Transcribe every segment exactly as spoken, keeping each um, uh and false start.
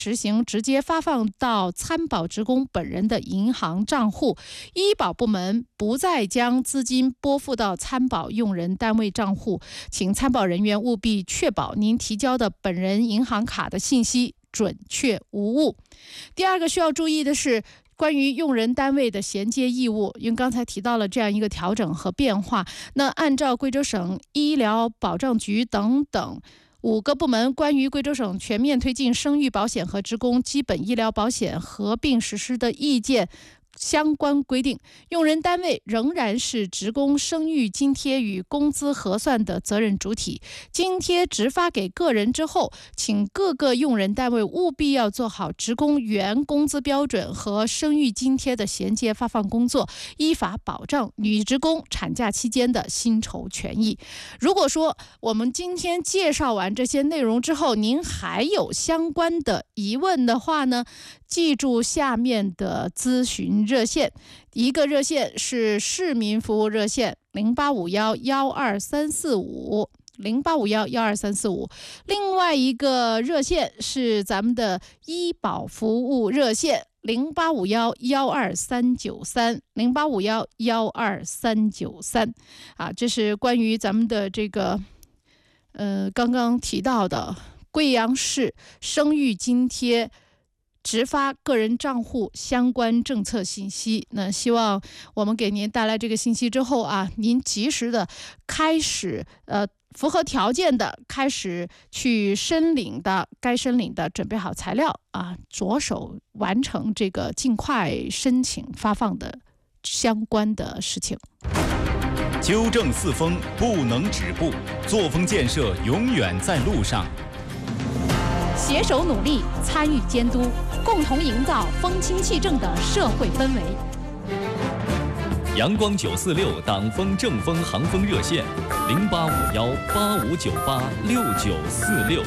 实行直接发放到参保职工本人的银行账户，医保部门不再将资金拨付到参保用人单位账户，请参保人员务必确保您提交的本人银行卡的信息准确无误。第二个需要注意的是，关于用人单位的衔接义务，因为刚才提到了这样一个调整和变化，那按照贵州省医疗保障局等等五个部门关于贵州省全面推进生育保险和职工基本医疗保险合并实施的意见相关规定，用人单位仍然是职工生育津贴与工资核算的责任主体。津贴直发给个人之后，请各个用人单位务必要做好职工原工资标准和生育津贴的衔接发放工作，依法保障女职工产假期间的薪酬权益。如果说我们今天介绍完这些内容之后，您还有相关的疑问的话呢，记住下面的咨询热线，一个热线是市民服务热线零八五幺幺二三四五零八五幺幺二三四五，另外一个热线是咱们的医保服务热线零八五幺幺二三九三零八五幺幺二三九三啊，这是关于咱们的这个呃刚刚提到的贵阳市生育津贴直发个人账户相关政策信息。那希望我们给您带来这个信息之后啊，您及时的开始呃符合条件的开始去申领的，该申领的准备好材料啊，着手完成这个尽快申请发放的相关的事情。 纠正四风不能止步，作风建设永远在路上。 携手努力，参与监督，共同营造风清气正的社会氛围。 阳光九四六党风正风航风热线零八五幺八五九八六九四六。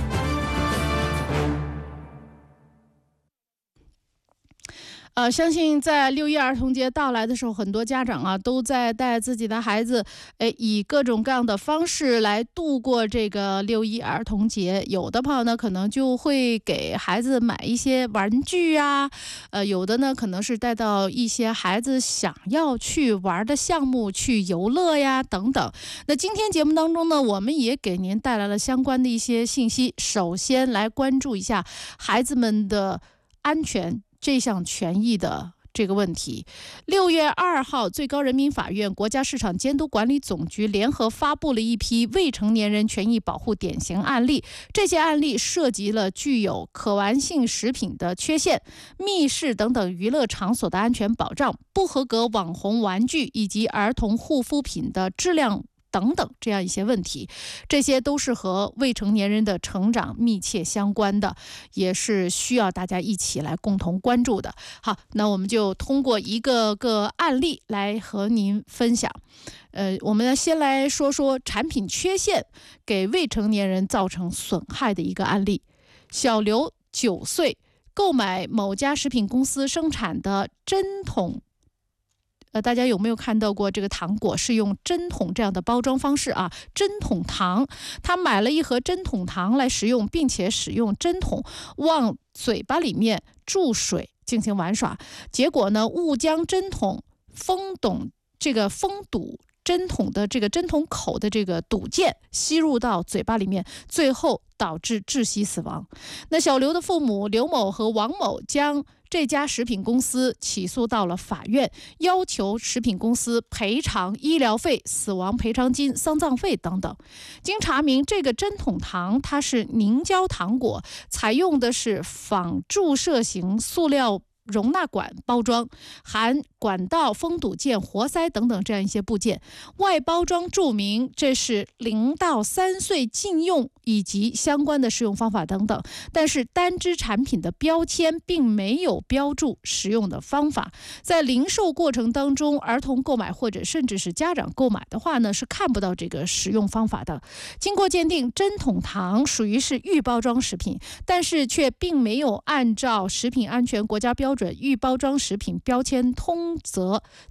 呃，相信在六一儿童节到来的时候，很多家长啊都在带自己的孩子，哎，以各种各样的方式来度过这个六一儿童节。有的朋友呢，可能就会给孩子买一些玩具啊，呃，有的呢可能是带到一些孩子想要去玩的项目去游乐呀等等。那今天节目当中呢，我们也给您带来了相关的一些信息。首先来关注一下孩子们的安全这项权益的这个问题。六月二号，最高人民法院、国家市场监督管理总局联合发布了一批未成年人权益保护典型案例。这些案例涉及了具有可玩性食品的缺陷、密室等等娱乐场所的安全保障、不合格网红玩具以及儿童护肤品的质量等等这样一些问题，这些都是和未成年人的成长密切相关的，也是需要大家一起来共同关注的。好，那我们就通过一个个案例来和您分享。呃，我们先来说说产品缺陷给未成年人造成损害的一个案例。小刘九岁，购买某家食品公司生产的针筒。呃，大家有没有看到过这个糖果是用针筒这样的包装方式啊？针筒糖，他买了一盒针筒糖来食用，并且使用针筒往嘴巴里面注水进行玩耍，结果呢，误将针筒封堵这个封堵针筒的这个针筒口的这个堵件吸入到嘴巴里面，最后导致窒息死亡。那小刘的父母刘某和王某将这家食品公司起诉到了法院，要求食品公司赔偿医疗费、死亡赔偿金、丧葬费等等。经查明，这个针筒糖它是凝胶糖果，采用的是仿注射型塑料容纳管包装，含管道、封堵件、活塞等等这样一些部件，外包装注明这是零到三岁禁用以及相关的使用方法等等，但是单只产品的标签并没有标注使用的方法。在零售过程当中，儿童购买或者甚至是家长购买的话呢，是看不到这个使用方法的。经过鉴定，针筒糖属于是预包装食品，但是却并没有按照食品安全国家标准预包装食品标签通则的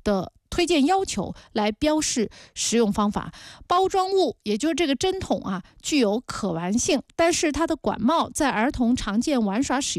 推荐要求来标示使用方法。包装物，也就是这个针筒啊，具有可玩性，但是它的管帽在儿童常见玩耍使用